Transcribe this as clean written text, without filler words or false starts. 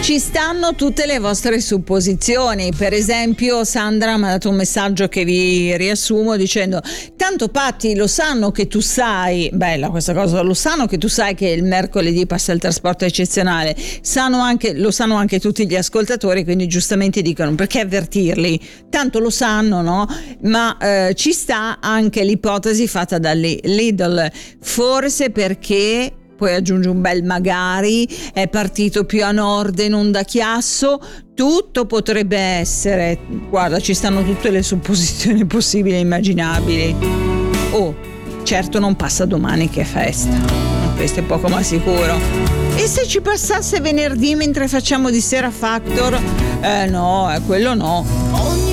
Ci stanno tutte le vostre supposizioni. Per esempio Sandra mi ha dato un messaggio che vi riassumo dicendo: tanto Patti, lo sanno che tu sai, bella questa cosa, lo sanno che tu sai che il mercoledì passa il trasporto eccezionale, lo sanno anche tutti gli ascoltatori, quindi giustamente dicono: perché avvertirli? Tanto lo sanno, no? Ma ci sta anche l'ipotesi fatta da Lidl, forse perché, poi aggiunge un bel magari, è partito più a nord e non da Chiasso. Tutto potrebbe essere, guarda, ci stanno tutte le supposizioni possibili e immaginabili. Oh, certo non passa domani che è festa, questo è poco ma sicuro. E se ci passasse venerdì mentre facciamo di Sera Factor? No, quello no.